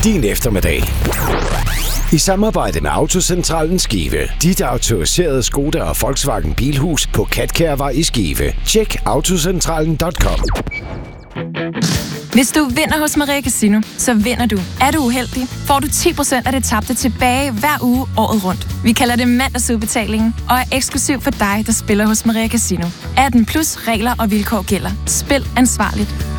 din eftermiddag. I samarbejde med Autocentralen Skive. Dit autoriserede Skoda og Volkswagen Bilhus på Katkærvej i Skive. Tjek autocentralen.com. Hvis du vinder hos Maria Casino, så vinder du. Er du uheldig, får du 10% af det tabte tilbage hver uge året rundt. Vi kalder det mandagsudbetalingen og er eksklusiv for dig, der spiller hos Maria Casino. 18+ regler og vilkår gælder. Spil ansvarligt.